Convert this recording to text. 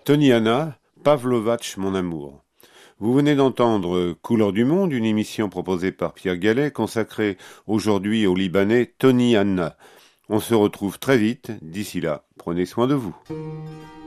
Toniana, Pavlovatch, mon amour. Vous venez d'entendre Couleur du Monde, une émission proposée par Pierre Gallet, consacrée aujourd'hui au Libanais Tony Anna. On se retrouve très vite. D'ici là, prenez soin de vous.